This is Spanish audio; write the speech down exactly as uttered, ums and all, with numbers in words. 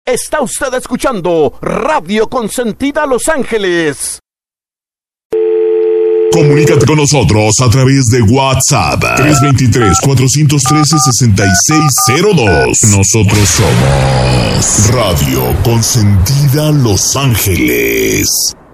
Está usted escuchando Radio Consentida Los Ángeles. Comunícate con nosotros a través de WhatsApp tres dos tres, cuatro uno tres, seis seis cero dos. Nosotros somos Radio Consentida Los Ángeles.